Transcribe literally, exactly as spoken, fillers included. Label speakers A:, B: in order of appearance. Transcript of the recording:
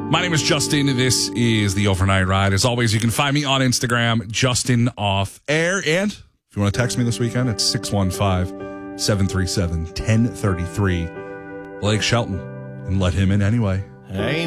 A: My name is Justin. This is the Overnight Ride. As always, you can find me on Instagram, Justin Off Air. And if you want to text me this weekend, it's six one five, seven three seven, one zero three three. Blake Shelton. And let him in anyway.
B: Hey.